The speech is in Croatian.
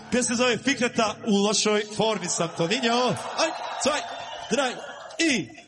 Pjesma zove Fikreta, u lošoj formi sam to vinjao. Aj, cvaj, draj, i...